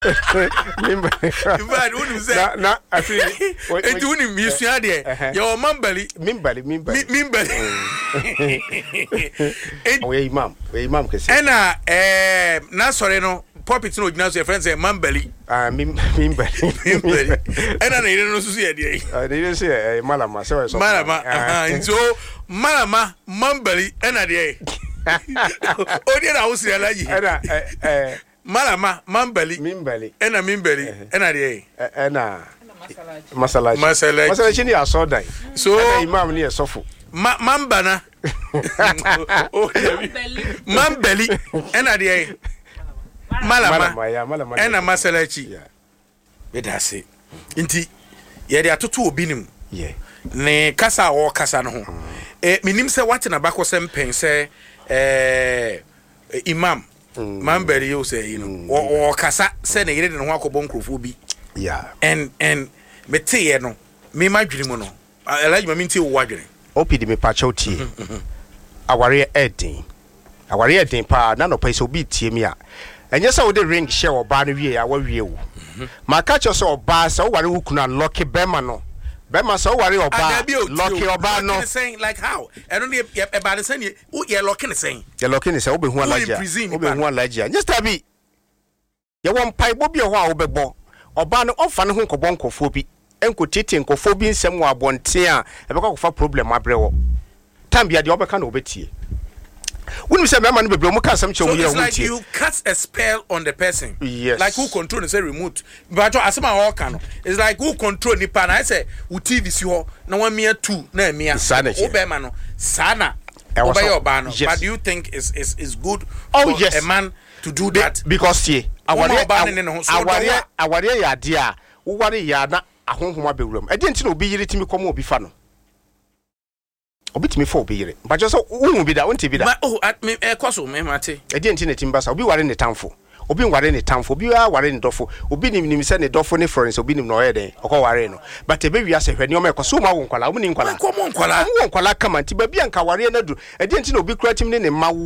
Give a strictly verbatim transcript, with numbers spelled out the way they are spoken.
Mimbali. But who say? Na na afi. E tu ni misua de. Your Mambali. Mimbali, Mimbali. Mimbali. We imam, we imam kesi. Ena eh na sorry no puppet no gina so your friend say Mambali. Ah Mimbali. Mimbali. Ena na ire no so ye de. Ah they dey say malama, say so. Malama. Ah so malama Mambali ena de. Odi na wo sire alaji. Ena eh Malama Mambali. Mimbali. Ena Mimbali. Ena de. Ena Masalaji. Masalaji. Masalaji ni asodan. So imam ni esofo. Ma mambana. Mambeli. Ena de. Malama. Malama. Ena Masalachi. Be da se. Nti ye de atoto obi nim. Yeah. Ne kasa o kasa no ho. Eh minim se wate na bakose mpen se eh imam Mambeli you say you know o kasa se ne yire de no ho akobon krofo bi. Yeah. And and me tie no me madwiri mu no. Alaji ma minti wo wadwiri. Opidi me pa choti. Aware edin. Aware edin pa na no pa so bi tie mi a. Enye se wo de ring share oba no wie ya wa wie wo. Ma ka cho so oba se wo ware wo kuna lucky bema no. Bema se wo ware oba lucky oba no. Saying like how? I don't e ba de say wo ye lucky ne saying. Ye lucky ne say wo be hu alaji. Wo be hu alaji. Just abi. Ye won pai bo bi ho a wo be bo. Oba no ofa ne ho nkobon kofo bi. Enko tete nkofo bi nsem wo abonte a ebeka kofa problem abrewo tambia de obeka na obetie wonu se mema no bebre mo ka sam che wo ye wo tie. It's like you cast a spell on the person. Yes. Like who control say remote but asema ho ka no it's like who control ni pa na I say wo T V si ho na wa mia two na mia obema no sana obey oba no. But do you think is is is good oh, for yes. a man to do that? Because tie aware aware aware ya de a wo ware ya na ahonhoma bewuram e de nti na obi yire timi komo obi fa no obi timi fa obi yire ba just wo bi da won ti bi da oh me e kwaso me mate e de nti na timi basa obi ware ne tamfo obi ware ne tamfo obi ware ne dofo obi nim nim se ne dofo ne Florence obi nim no ye den okọ ware no but e be wi ase hwe ne o me kwaso ma wo nkwala wo ni nkwala wo nkwala wo nkwala kama nti ba bia nka ware na du e de nti na obi kura timi ne ne ma